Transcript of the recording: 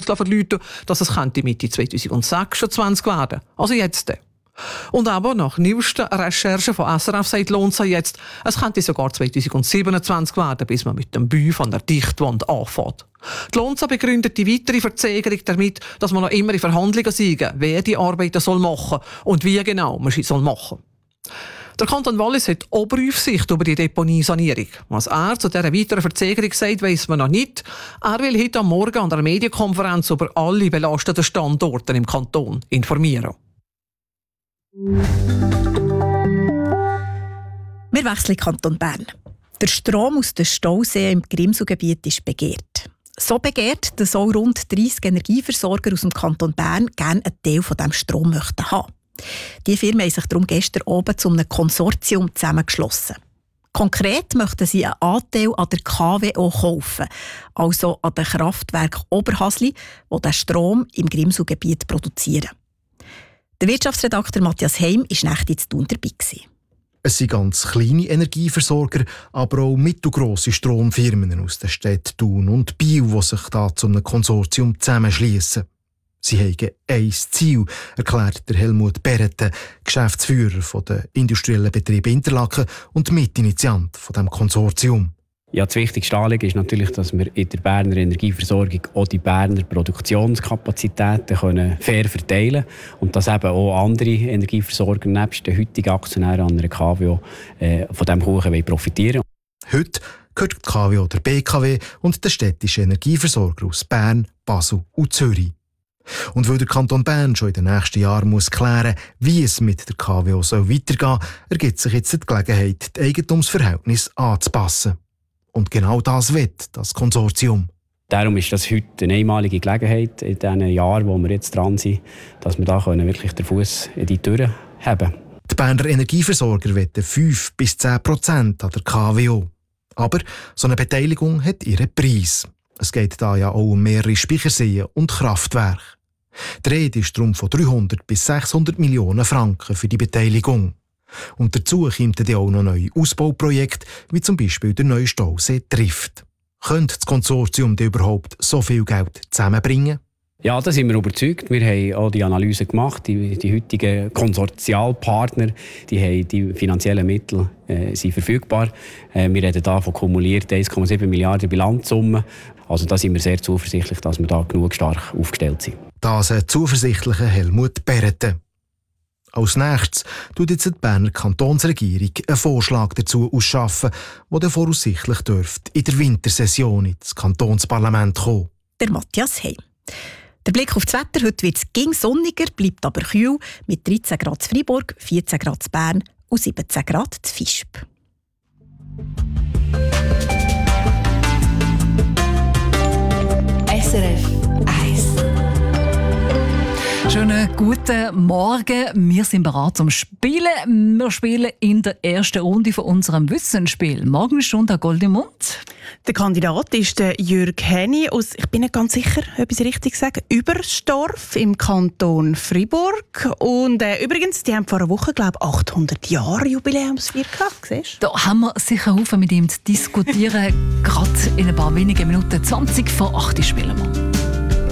verlauten, dass es Mitte 2026 werden. Also jetzt. Und aber nach neuesten Recherchen von SRF sagt Lonza jetzt, es könnte sogar 2027 werden, bis man mit dem Bau von der Dichtwand anfängt. Die Lonza begründet die weitere Verzögerung damit, dass man noch immer in Verhandlungen sei, wer die Arbeiten soll machen und wie genau man sie soll machen. Der Kanton Wallis hat Oberaufsicht über die Deponiesanierung. Was er zu dieser weiteren Verzögerung sagt, weiss man noch nicht. Er will heute am Morgen an der Medienkonferenz über alle belasteten Standorte im Kanton informieren. Wir wechseln in Kanton Bern. Der Strom aus den Stauseen im Grimselgebiet ist begehrt. So begehrt, dass auch rund 30 Energieversorger aus dem Kanton Bern gerne einen Teil von diesem Strom möchten haben. Die Firmen haben sich darum gestern oben zu einem Konsortium zusammengeschlossen. Konkret möchten sie einen Anteil an der KWO kaufen, also an den Kraftwerk Oberhasli, die den Strom im Grimselgebiet produzieren. Der Wirtschaftsredakteur Matthias Heim war nächtig in Thun dabei. Es sind ganz kleine Energieversorger, aber auch mittelgrosse Stromfirmen aus den Städten Thun und Biel, die sich da zu einem Konsortium zusammenschliessen. Sie haben ein Ziel, erklärt der Helmut Berete, Geschäftsführer der industriellen Betriebe Interlaken und Mitinitiant von dem Konsortium. Ja, das wichtigste Anliegen ist natürlich, dass wir in der Berner Energieversorgung auch die Berner Produktionskapazitäten fair verteilen können und dass eben auch andere Energieversorger nebst den heutigen Aktionären an einer KWO von diesem Kuchen profitieren wollen. Heute gehört die KWO der BKW und der städtische Energieversorger aus Bern, Basel und Zürich. Und weil der Kanton Bern schon in den nächsten Jahren muss klären muss, wie es mit der KWO weitergehen soll, ergibt sich jetzt die Gelegenheit, die Eigentumsverhältnisse anzupassen. Und genau das will das Konsortium. Darum ist das heute eine einmalige Gelegenheit in diesen Jahren, wo wir jetzt dran sind, dass wir da wirklich den Fuß in die Tür haben. Die Berner Energieversorger wollen 5-10% an der KWO. Aber so eine Beteiligung hat ihren Preis. Es geht da ja auch um mehrere Speicherseen und Kraftwerke. Die Rede ist darum von 300 bis 600 Millionen Franken für die Beteiligung. Und dazu kommen dann auch noch neue Ausbauprojekte, wie zum Beispiel der neue Stausee Trift. Könnte das Konsortium denn überhaupt so viel Geld zusammenbringen? Ja, da sind wir überzeugt. Wir haben auch die Analyse gemacht. Die heutigen Konsortialpartner, die haben die finanziellen Mittel sind verfügbar. Wir reden hier von kumuliert 1,7 Milliarden Bilanzsumme. Also da sind wir sehr zuversichtlich, dass wir da genug stark aufgestellt sind. Das ein zuversichtlicher Helmut Berete. Als nächstes tut jetzt die Berner Kantonsregierung einen Vorschlag dazu ausschaffen, der dann voraussichtlich dürfte in der Wintersession ins Kantonsparlament kommen. Der Matthias Heim. Der Blick auf das Wetter: heute wird es sonniger, bleibt aber kühl, mit 13 Grad in Freiburg, 14 Grad in Bern und 17 Grad in Visp. SRF 1. Schönen guten Morgen. Wir sind bereit zum Spielen. Wir spielen in der ersten Runde von unserem Wissensspiel. Morgen schon der Goldene Mund. Der Kandidat ist der Jürg Henny aus, ich bin nicht ganz sicher, ob ich es richtig sage, Überstorf im Kanton Freiburg. Und übrigens, die haben vor einer Woche, glaube ich, 800 Jahre Jubiläumsfeier gehabt. Siehst du? Da haben wir sicher Haufen mit ihm zu diskutieren. Gerade in ein paar wenigen Minuten, 20 vor 8 spielen wir.